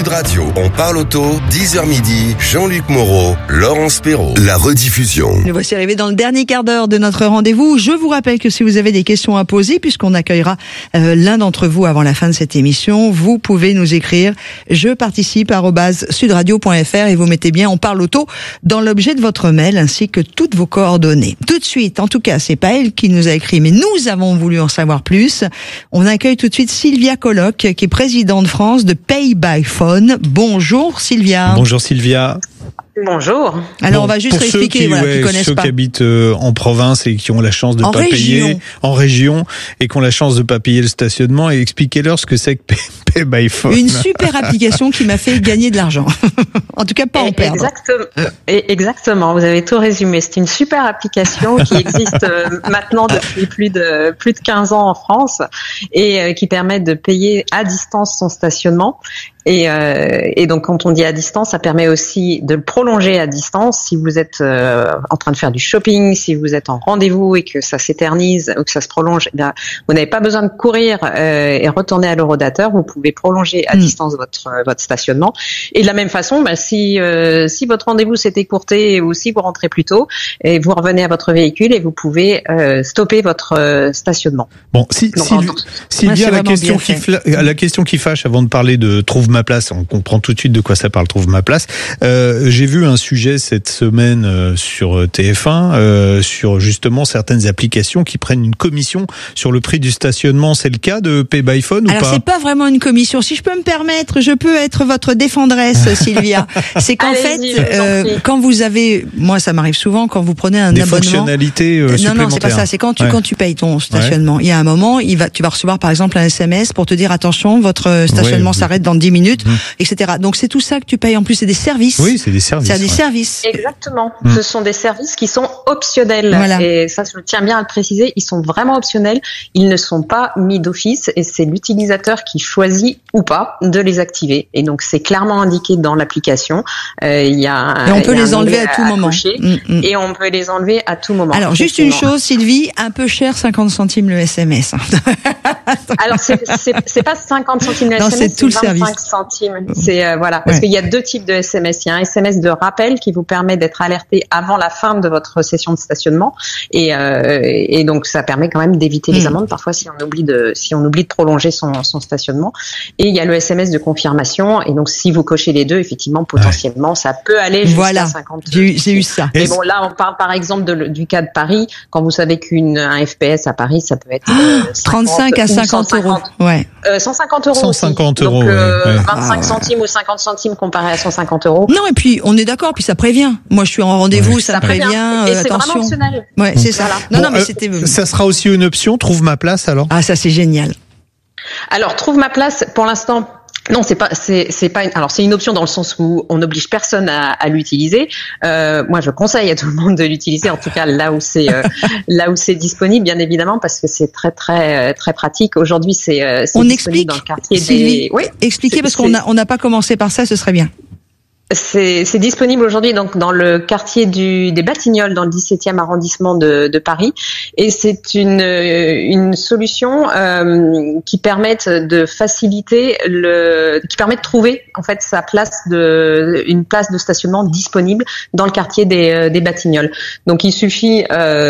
Sud Radio, on parle auto, 10h midi, Jean-Luc Moreau, Laurence Perrault. La rediffusion. Nous voici arrivés dans le dernier quart d'heure de notre rendez-vous. Je vous rappelle que si vous avez des questions à poser, puisqu'on accueillera l'un d'entre vous avant la fin de cette émission, vous pouvez nous écrire jeparticipe@sudradio.fr et vous mettez bien on parle auto dans l'objet de votre mail ainsi que toutes vos coordonnées. Tout de suite, en tout cas, c'est pas elle qui nous a écrit, mais nous avons voulu en savoir plus. On accueille tout de suite Sylvia Colloc, qui est présidente France de Pay by Phone. Bonjour Sylvia. Bonjour Sylvia. Bonjour. Alors on va juste expliquer, qui connaissent ceux pas. Qui habitent en province et qui ont la chance de pas payer en région et qui ont la chance de pas payer le stationnement, et expliquez-leur ce que c'est que Pay by Phone. Une super application qui m'a fait gagner de l'argent. En tout cas, pas en perdre. Exactement. Vous avez tout résumé. C'est une super application qui existe maintenant depuis plus de 15 ans en France et qui permet de payer à distance son stationnement. Et donc quand on dit à distance, ça permet aussi de le prolonger à distance. Si vous êtes en train de faire du shopping, si vous êtes en rendez-vous et que ça s'éternise ou que ça se prolonge, eh bien, vous n'avez pas besoin de courir et retourner à l'horodateur. Vous pouvez prolonger à distance votre stationnement. Et de la même façon, si votre rendez-vous s'est écourté ou si vous rentrez plus tôt, et vous revenez à votre véhicule et vous pouvez stopper votre stationnement. Bon, Sylvia, la question qui fâche avant de parler de Trouve ma place, on comprend tout de suite de quoi ça parle, Trouve ma place. J'ai vu un sujet cette semaine sur TF1 sur justement certaines applications qui prennent une commission sur le prix du stationnement. C'est le cas de Pay by Phone ou pas? Alors c'est pas vraiment une commission. Si je peux me permettre, je peux être votre défendresse, Sylvia. C'est qu'en fait, quand vous avez, moi ça m'arrive souvent, quand vous prenez un des abonnement. Fonctionnalités supplémentaires. Non, c'est pas ça. C'est quand tu payes ton stationnement. Il y a un moment, tu vas recevoir par exemple un SMS pour te dire attention, votre stationnement s'arrête dans 10 minutes, etc. Donc c'est tout ça que tu payes en plus. C'est des services. Oui, c'est des services. C'est des services. Exactement. Ce sont des services qui sont optionnels. Voilà. Et ça, je tiens bien à le préciser. Ils sont vraiment optionnels. Ils ne sont pas mis d'office et c'est l'utilisateur qui choisit ou pas de les activer. Et donc c'est clairement indiqué dans l'application. Et on peut les enlever à tout moment. Et on peut les enlever à tout moment. Alors juste une chose, Sylvie, un peu cher, 50 centimes le SMS. Alors c'est pas 50 centimes le SMS, c'est tout le service. 25 centimes. C'est voilà, parce qu'il y a deux types de SMS. Il y a un SMS de rappel qui vous permet d'être alerté avant la fin de votre session de stationnement, et donc ça permet quand même d'éviter les amendes parfois si on oublie de prolonger son stationnement. Et il y a le SMS de confirmation, et donc si vous cochez les deux, effectivement potentiellement ça peut aller jusqu'à 50. J'ai eu ça. Mais bon, là on parle par exemple du cas de Paris. Quand vous savez qu'un FPS à Paris, ça peut être 35 à 50 euros. Ouais. 150 euros. 150 aussi. euros. Donc 25 centimes ou 50 centimes comparé à 150 euros. Non, et puis on est d'accord, puis ça prévient. Moi, je suis en rendez-vous, ça prévient. Et c'est attention. vraiment optionnel. Ouais, c'est ça. Voilà. Non, mais c'était. Ça sera aussi une option. Trouve ma place alors. Ah, ça c'est génial. Alors, Trouve ma place. Pour l'instant. Non, c'est une option dans le sens où on n'oblige personne à l'utiliser. Moi, je conseille à tout le monde de l'utiliser, en tout cas là où c'est disponible, bien évidemment, parce que c'est très très très pratique. Aujourd'hui, c'est on disponible explique dans le quartier Sylvie, oui, expliquez parce qu'on n'a pas commencé par ça, ce serait bien. C'est disponible aujourd'hui donc dans le quartier des Batignolles, dans le 17e arrondissement de Paris, et c'est une solution qui permet de faciliter qui permet de trouver en fait une place de stationnement disponible dans le quartier des Batignolles. Donc il suffit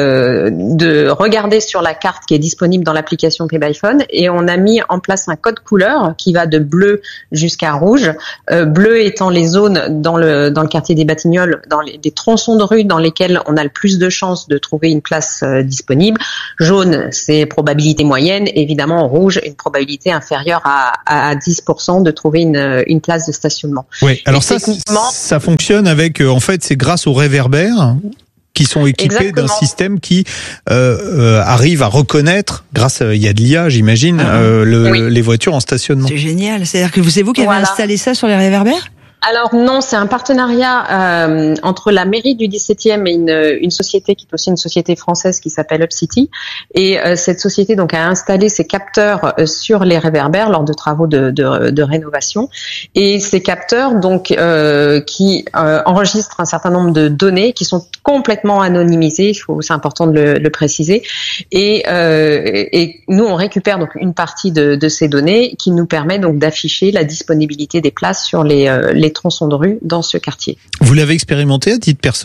de regarder sur la carte qui est disponible dans l'application Pay by Phone, et on a mis en place un code couleur qui va de bleu jusqu'à rouge. Bleu étant les zones dans le quartier des Batignolles, dans des tronçons de rue dans lesquels on a le plus de chances de trouver une place disponible. Jaune, c'est probabilité moyenne. Évidemment, rouge, une probabilité inférieure à 10% de trouver une place de stationnement. Oui, alors ça fonctionne avec, en fait, c'est grâce aux réverbères qui sont équipés d'un système qui arrive à reconnaître, il y a de l'IA, j'imagine, les voitures en stationnement. C'est génial. C'est-à-dire que c'est vous qui avez installé ça sur les réverbères ? Alors non, c'est un partenariat entre la mairie du 17e et une société qui est aussi une société française qui s'appelle UpCity. Et cette société donc a installé ses capteurs sur les réverbères lors de travaux de rénovation. Et ces capteurs donc qui enregistrent un certain nombre de données qui sont complètement anonymisées. C'est important de le préciser. Et nous on récupère donc une partie de ces données qui nous permet donc d'afficher la disponibilité des places sur les tronçons de rue dans ce quartier. Vous l'avez expérimenté à titre perso ?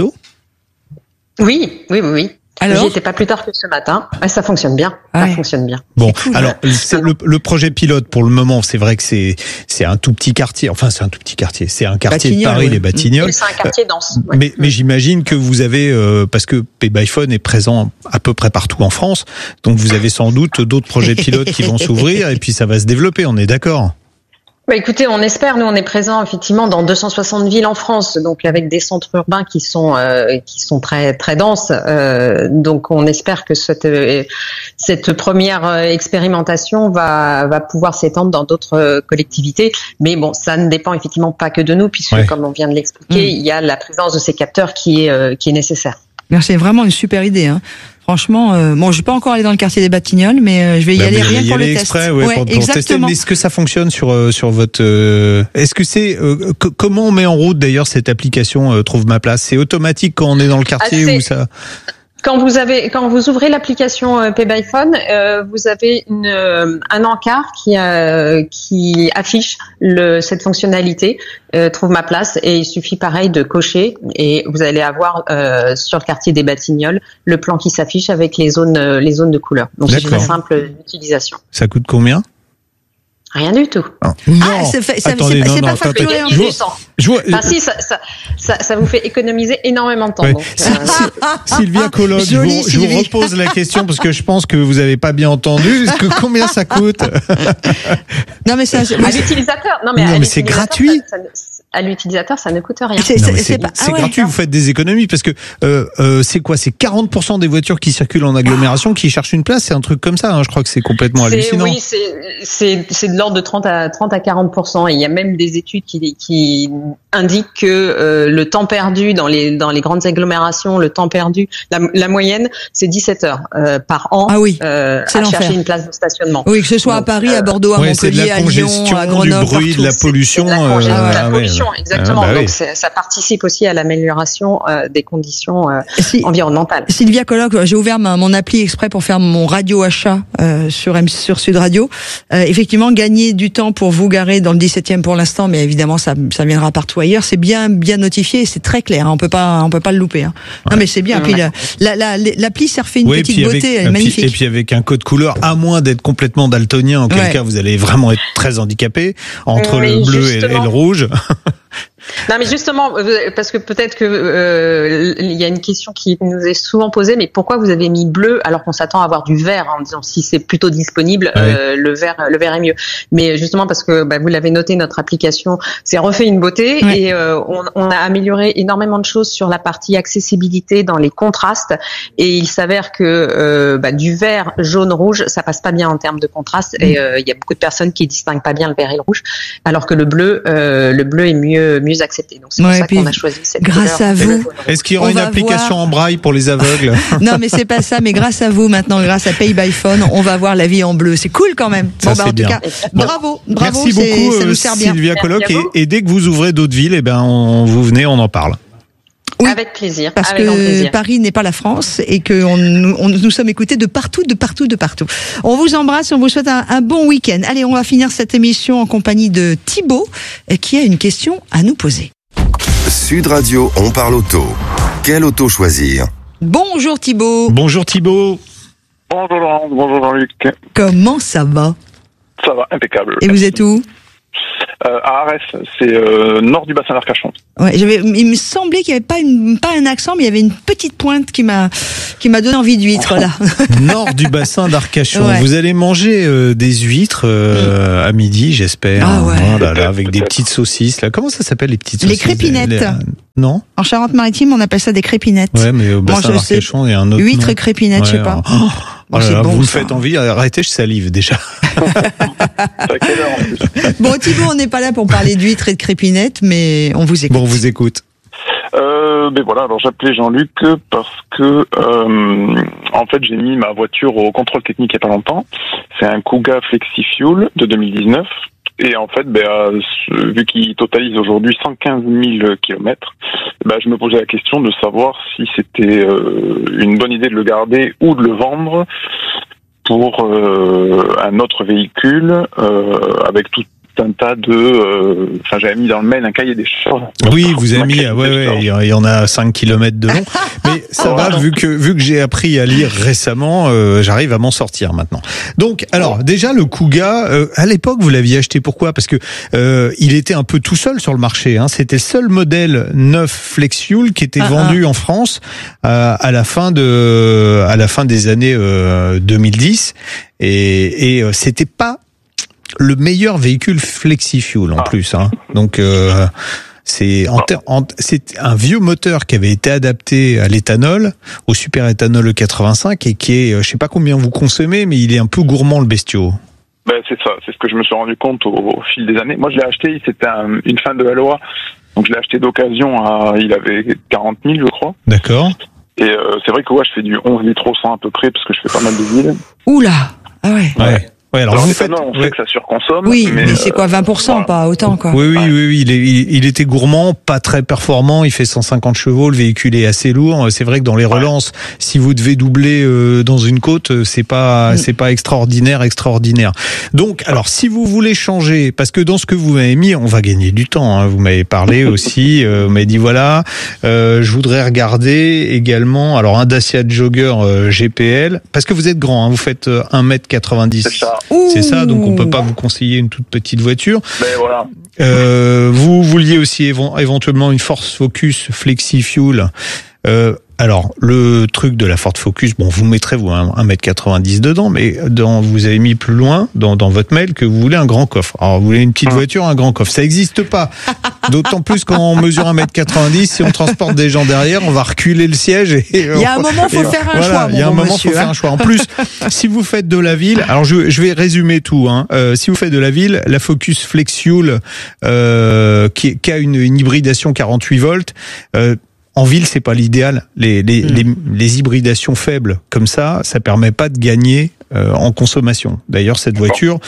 Oui. Alors, j'y étais pas plus tard que ce matin. Ça fonctionne bien. Ça fonctionne bien. Bon, alors le projet pilote pour le moment, c'est vrai que c'est un tout petit quartier. Enfin, c'est un tout petit quartier. C'est un quartier de Paris, les Batignolles. C'est un quartier dense. Mais j'imagine que vous avez parce que PayByPhone est présent à peu près partout en France, donc vous avez sans doute d'autres projets pilotes qui vont s'ouvrir et puis ça va se développer. On est d'accord ? Bah écoutez, on espère, nous on est présent effectivement dans 260 villes en France, donc avec des centres urbains qui sont très très denses. Donc on espère que cette première expérimentation va pouvoir s'étendre dans d'autres collectivités. Mais bon, ça ne dépend effectivement pas que de nous, puisque comme on vient de l'expliquer, il y a la présence de ces capteurs qui est nécessaire. C'est vraiment une super idée. Franchement, je vais pas encore aller dans le quartier des Batignolles, mais je vais y aller rien pour le test. Exprès, pour tester. Mais est-ce que ça fonctionne sur votre est-ce que c'est comment on met en route d'ailleurs cette application Trouve ma place ? C'est automatique quand on est dans le quartier ou ça ? Quand vous ouvrez l'application PayByPhone, vous avez un encart qui affiche cette fonctionnalité Trouve ma place, et il suffit pareil de cocher et vous allez avoir sur le quartier des Batignolles le plan qui s'affiche avec les zones de couleur. Donc c'est très simple d'utilisation. Ça coûte combien ? Rien du tout. C'est pas facturé en plus. Ça vous fait économiser énormément de temps. Ouais. Donc, Sylvia Colloque, je vous repose la question parce que je pense que vous n'avez pas bien entendu. Combien ça coûte ? Non mais ça, à l'utilisateur. Non mais c'est gratuit. À l'utilisateur, ça ne coûte rien. C'est gratuit, vous faites des économies parce que c'est quoi ? C'est 40% des voitures qui circulent en agglomération qui cherchent une place, c'est un truc comme ça. Je crois que c'est complètement hallucinant. Oui, c'est de l'ordre de 30 à 40%. Et il y a même des études qui indiquent que le temps perdu dans les grandes agglomérations, le temps perdu, la moyenne, c'est 17 heures par an à chercher une place de stationnement. Oui, que ce soit à Paris, à Bordeaux, à Montpellier, à Lyon, à Grenoble, du bruit, de la pollution. Exactement. Donc ça participe aussi à l'amélioration des conditions environnementales. Sylvia Colloque, j'ai ouvert mon appli exprès pour faire mon radio achat sur Sud Radio. Effectivement, gagner du temps pour vous garer dans le 17e pour l'instant, mais évidemment ça viendra partout ailleurs. C'est bien notifié, et c'est très clair. On peut pas le louper. Non mais c'est bien. Puis l'appli ça refait une petite beauté, elle est magnifique. Et puis avec un code couleur, à moins d'être complètement daltonien, en quel cas vous allez vraiment être très handicapé entre le bleu et le rouge. Non mais justement, parce que peut-être que il y a une question qui nous est souvent posée, mais pourquoi vous avez mis bleu alors qu'on s'attend à avoir du vert, en disant si c'est plutôt disponible, le vert est mieux. Mais justement parce que vous l'avez noté, notre application s'est refait une beauté et on a amélioré énormément de choses sur la partie accessibilité dans les contrastes, et il s'avère que du vert, jaune, rouge, ça passe pas bien en termes de contraste, et il y a beaucoup de personnes qui distinguent pas bien le vert et le rouge, alors que le bleu est mieux accepté. Donc c'est pour ça qu'on a choisi cette couleur. Grâce à vous. Est-ce qu'il y aura une application en braille pour les aveugles ? Non, mais c'est pas ça. Mais grâce à vous, maintenant, grâce à PayByPhone, on va voir la vie en bleu. C'est cool quand même. Ça, en tout cas, bravo. Merci beaucoup, ça nous sert bien. Sylvia Colloque. Et dès que vous ouvrez d'autres villes, vous venez, on en parle. Oui, avec plaisir. Parce que Paris n'est pas la France et que nous sommes écoutés de partout. On vous embrasse, on vous souhaite un bon week-end. Allez, on va finir cette émission en compagnie de Thibaut qui a une question à nous poser. Sud Radio, on parle auto. Quelle auto choisir ? Bonjour Thibaut. Bonjour Thibaut. Bonjour Laurent, bonjour Jean-Luc. Comment ça va ? Ça va, impeccable. Et vous êtes où ? À Arès, c'est nord du bassin d'Arcachon. Ouais, il me semblait qu'il n'y avait pas un accent, mais il y avait une petite pointe qui m'a donné envie d'huîtres là. Nord du bassin d'Arcachon. Ouais. Vous allez manger des huîtres à midi, j'espère. Ah ouais. Oh là là, avec des petites saucisses là. Comment ça s'appelle les petites saucisses ? Les crépinettes. Non ? En Charente-Maritime, on appelle ça des crépinettes. Ouais, mais au bassin d'Arcachon, il y a un autre Huîtres nom. crépinettes, je sais pas. Bon, c'est bon, vous me faites envie, arrêtez, je salive déjà. C'est à quelle heure en plus? Bon, Thibaut, on n'est pas là pour parler d'huîtres et de crépinettes, mais on vous écoute. Bon, on vous écoute. Ben voilà, alors j'appelais Jean-Luc parce que en fait j'ai mis ma voiture au contrôle technique il y a pas longtemps. C'est un Kuga FlexiFuel de 2019 et en fait vu qu'il totalise aujourd'hui 115 000 kilomètres, je me posais la question de savoir si c'était une bonne idée de le garder ou de le vendre pour un autre véhicule avec tout un tas de... j'avais mis dans le mail un cahier des charges. Oui, vous avez mis... il y en a 5 km de long. Mais ça va, vu que j'ai appris à lire récemment, j'arrive à m'en sortir maintenant. Donc, alors, déjà, le Kuga, à l'époque, vous l'aviez acheté pourquoi? Parce que il était un peu tout seul sur le marché. C'était le seul modèle neuf FlexiFuel qui était vendu en France à la fin des années 2010. Et c'était pas le meilleur véhicule FlexiFuel en plus, Donc c'est un vieux moteur qui avait été adapté à l'éthanol, au superéthanol 85 et qui est, je sais pas combien vous consommez, mais il est un peu gourmand le bestiau. C'est ça, c'est ce que je me suis rendu compte au fil des années. Moi je l'ai acheté, c'était une fin de la loi, donc je l'ai acheté d'occasion il avait 40 000 je crois. D'accord. Et c'est vrai que je fais du 11 litres au 100 à peu près parce que je fais pas mal de villes. Oula, ah ouais. Ouais, alors vous faites... on sait que ça surconsomme. Oui, mais c'est quoi, 20%, pas autant, quoi. Oui, il était gourmand, pas très performant, il fait 150 chevaux, le véhicule est assez lourd. C'est vrai que dans les relances, si vous devez doubler dans une côte, c'est pas extraordinaire. Donc, alors, si vous voulez changer, parce que dans ce que vous m'avez mis, on va gagner du temps, vous m'avez parlé aussi, vous m'avez dit voilà, je voudrais regarder également, alors un Dacia Jogger GPL, parce que vous êtes grand, vous faites 1m90. C'est ça. C'est ça, donc on peut pas vous conseiller une toute petite voiture. Voilà. Vous vouliez aussi éventuellement une Ford Focus FlexiFuel. Alors, le truc de la Ford Focus, vous mettrez 1m90 dedans, mais vous avez mis plus loin dans votre mail que vous voulez un grand coffre. Alors, vous voulez une petite voiture, un grand coffre. Ça n'existe pas. D'autant plus quand on mesure 1m90, si on transporte des gens derrière, on va reculer le siège. Il y a un moment, faut faire un choix. Il y a un moment, faut faire un choix. En plus, si vous faites de la ville, alors je vais résumer tout. Si vous faites de la ville, la Focus FlexiFuel, qui a une hybridation 48 volts, en ville, c'est pas l'idéal. Les hybridations faibles comme ça permet pas de gagner en consommation. D'ailleurs, cette voiture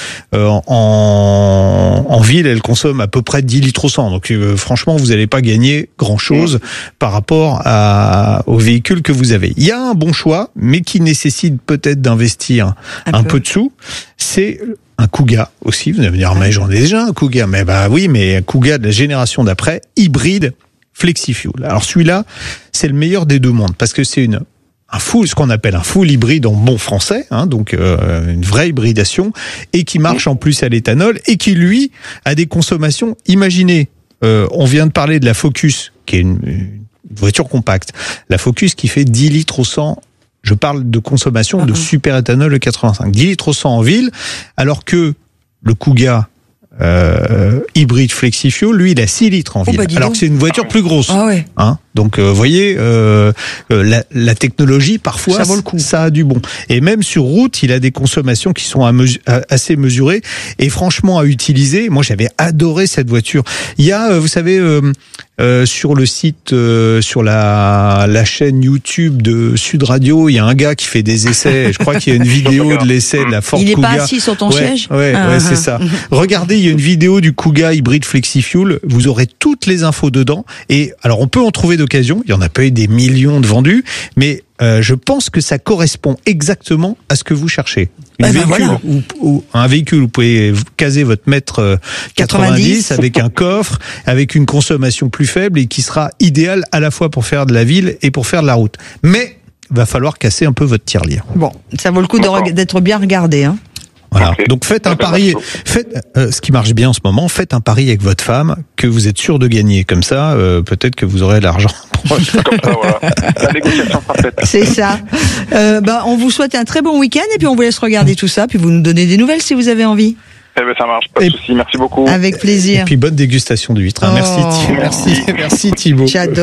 en ville, elle consomme à peu près 10 litres au 100. Donc franchement, vous n'allez pas gagner grand-chose par rapport au véhicule que vous avez. Il y a un bon choix, mais qui nécessite peut-être d'investir un peu de sous. C'est un Kuga aussi. Vous allez me dire, mais j'en ai déjà un Kuga. Mais oui, mais un Kuga de la génération d'après, hybride, FlexiFuel. Alors celui-là, c'est le meilleur des deux mondes parce que c'est ce qu'on appelle un full hybride en bon français, donc une vraie hybridation et qui marche en plus à l'éthanol et qui lui a des consommations. Imaginez, on vient de parler de la Focus qui est une voiture compacte, la Focus qui fait 10 litres au 100. Je parle de consommation de superéthanol 85, 10 litres au 100 en ville, alors que le Kuga hybride FlexiFuel, lui, il a 6 litres en ville. Alors que c'est une voiture plus grosse. Donc, vous voyez, la technologie, parfois, ça vaut le coup. Ça a du bon. Et même sur route, il a des consommations qui sont assez mesurées et franchement à utiliser. Moi, j'avais adoré cette voiture. Il y a, vous savez, sur le site, sur la chaîne YouTube de Sud Radio, il y a un gars qui fait des essais. Je crois qu'il y a une vidéo de l'essai de la Ford Kuga. Il est pas assis sur ton siège? Ouais, c'est ça. Regardez, il y a une vidéo du Kuga hybride FlexiFuel. Vous aurez toutes les infos dedans. Et alors, on peut en trouver d'occasion. Il y en a pas eu des millions de vendus, mais je pense que ça correspond exactement à ce que vous cherchez. Un véhicule où vous pouvez caser votre mètre 90 avec un coffre, avec une consommation plus faible et qui sera idéal à la fois pour faire de la ville et pour faire de la route. Mais va falloir casser un peu votre tirelire. Bon, ça vaut le coup d'être bien regardé, Voilà. Okay. Donc faites un pari, ce qui marche bien en ce moment, faites un pari avec votre femme que vous êtes sûr de gagner. Comme ça, peut-être que vous aurez l'argent. Comme ça, voilà. La négociation sera faite. C'est ça. On vous souhaite un très bon week-end et puis on vous laisse regarder tout ça, puis vous nous donnez des nouvelles si vous avez envie. Ça marche, pas de souci. Merci beaucoup. Avec plaisir. Et puis bonne dégustation d'huîtres. Merci Thibaut. J'adore.